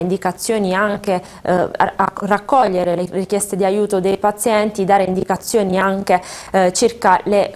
indicazioni anche a raccogliere le richieste di aiuto dei pazienti, dare indicazioni anche circa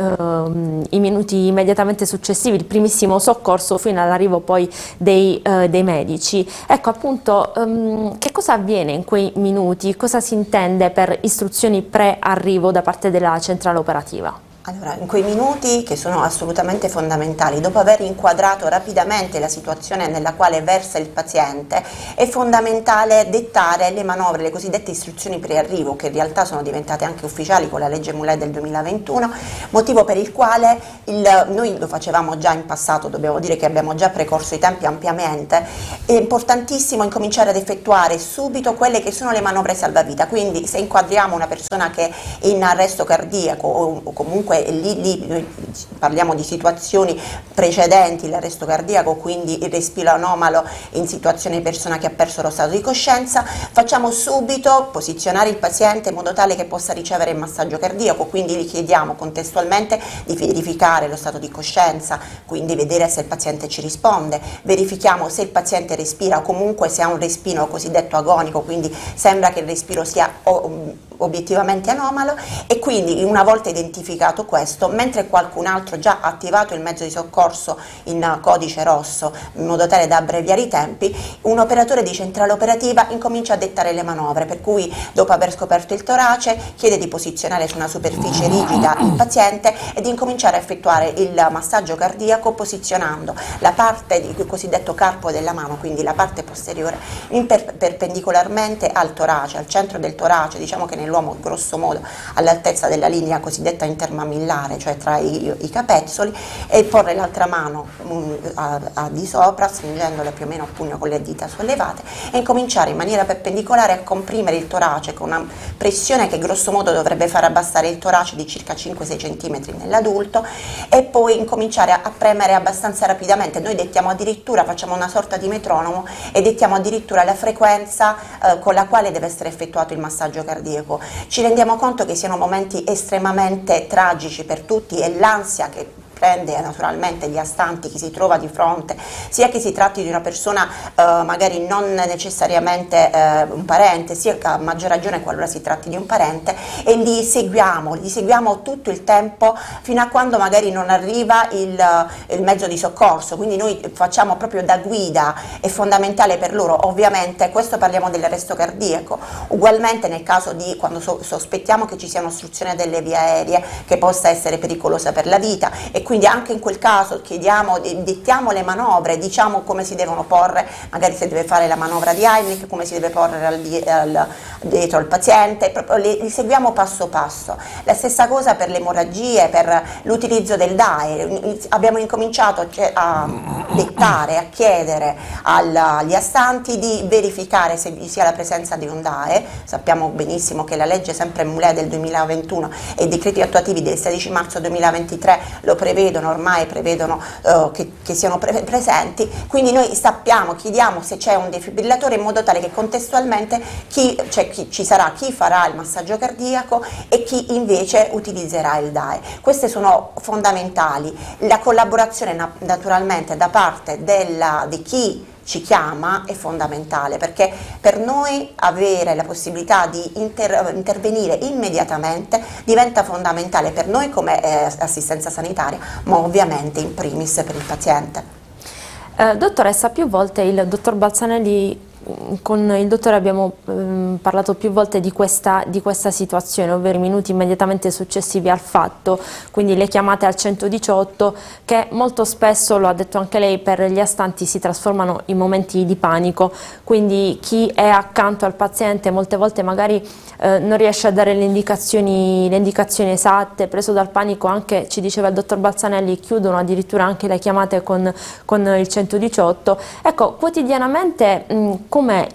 i minuti immediatamente successivi, il primissimo soccorso fino all'arrivo poi dei medici. Ecco appunto che cosa avviene in quei minuti, cosa si intende per istruzioni pre-arrivo da parte della centrale operativa? Allora, in quei minuti che sono assolutamente fondamentali, dopo aver inquadrato rapidamente la situazione nella quale versa il paziente, è fondamentale dettare le manovre, le cosiddette istruzioni prearrivo, che in realtà sono diventate anche ufficiali con la legge Mulè del 2021, motivo per il quale noi lo facevamo già in passato, dobbiamo dire che abbiamo già precorso i tempi ampiamente. È importantissimo incominciare ad effettuare subito quelle che sono le manovre salvavita, quindi se inquadriamo una persona che è in arresto cardiaco o comunque lì noi parliamo di situazioni precedenti l'arresto cardiaco, quindi il respiro anomalo in situazione di persona che ha perso lo stato di coscienza, facciamo subito posizionare il paziente in modo tale che possa ricevere il massaggio cardiaco, quindi gli chiediamo contestualmente di verificare lo stato di coscienza, quindi vedere se il paziente ci risponde, verifichiamo se il paziente respira o comunque se ha un respiro cosiddetto agonico, quindi sembra che il respiro sia obiettivamente anomalo, e quindi una volta identificato questo, mentre qualcun altro già ha attivato il mezzo di soccorso in codice rosso in modo tale da abbreviare i tempi, un operatore di centrale operativa incomincia a dettare le manovre, per cui dopo aver scoperto il torace chiede di posizionare su una superficie rigida il paziente e di incominciare a effettuare il massaggio cardiaco posizionando la parte del cosiddetto carpo della mano, quindi la parte posteriore, perpendicolarmente al torace, al centro del torace, diciamo che nell'uomo grosso modo all'altezza della linea cosiddetta intermamillare, cioè tra i capezzoli, e porre l'altra mano di sopra, stringendola più o meno a pugno con le dita sollevate, e incominciare in maniera perpendicolare a comprimere il torace con una pressione che grosso modo dovrebbe far abbassare il torace di circa 5-6 cm nell'adulto, e poi incominciare a premere abbastanza rapidamente. Noi dettiamo addirittura, facciamo una sorta di metronomo e dettiamo addirittura la frequenza con la quale deve essere effettuato il massaggio cardiaco. Ci rendiamo conto che siano momenti estremamente tragici per tutti, e l'ansia che prende naturalmente gli astanti, chi si trova di fronte, sia che si tratti di una persona magari non necessariamente un parente, sia a maggior ragione qualora si tratti di un parente, e li seguiamo tutto il tempo fino a quando magari non arriva il mezzo di soccorso, quindi noi facciamo proprio da guida, è fondamentale per loro. Ovviamente questo parliamo dell'arresto cardiaco, ugualmente nel caso di quando sospettiamo che ci sia un'ostruzione delle vie aeree che possa essere pericolosa per la vita, e quindi anche in quel caso chiediamo, dettiamo le manovre, diciamo come si devono porre, magari se deve fare la manovra di Heimlich, come si deve porre dietro al paziente, proprio li seguiamo passo passo. La stessa cosa per le emorragie, per l'utilizzo del DAE, abbiamo incominciato a dettare, a chiedere agli astanti di verificare se vi sia la presenza di un DAE. Sappiamo benissimo che la legge sempre Mulè del 2021 e i decreti attuativi del 16 marzo 2023 lo ormai prevedono che siano presenti, quindi noi chiediamo se c'è un defibrillatore in modo tale che contestualmente ci sarà chi farà il massaggio cardiaco e chi invece utilizzerà il DAE. Queste sono fondamentali. La collaborazione naturalmente da parte di chi ci chiama è fondamentale, perché per noi avere la possibilità di intervenire immediatamente diventa fondamentale per noi come assistenza sanitaria, ma ovviamente in primis per il paziente. Dottoressa, più volte il dottor Balzanelli, con il dottore abbiamo parlato più volte di questa situazione, ovvero i minuti immediatamente successivi al fatto, quindi le chiamate al 118, che molto spesso, lo ha detto anche lei, per gli astanti si trasformano in momenti di panico, quindi chi è accanto al paziente molte volte magari non riesce a dare le indicazioni esatte, preso dal panico, anche, ci diceva il dottor Balzanelli, chiudono addirittura anche le chiamate con il 118. Ecco, quotidianamente com'è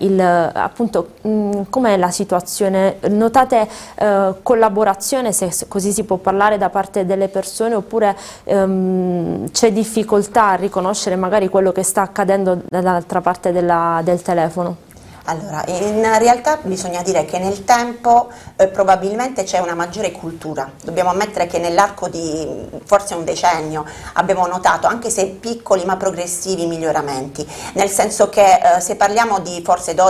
la situazione? Notate collaborazione, se così si può parlare, da parte delle persone, oppure c'è difficoltà a riconoscere magari quello che sta accadendo dall'altra parte del telefono? Allora, in realtà bisogna dire che nel tempo probabilmente c'è una maggiore cultura. Dobbiamo ammettere che nell'arco di forse un decennio abbiamo notato, anche se piccoli ma progressivi, miglioramenti, nel senso che se parliamo di forse